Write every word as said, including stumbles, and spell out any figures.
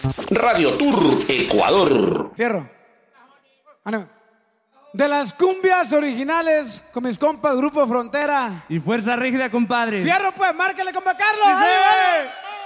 Radio Tour Ecuador. Fierro. Ánimo. De las cumbias originales con mis compas Grupo Frontera y Fuerza Rígida, compadre. Fierro, pues, márquele, compa Carlos. ¡Dale, dale!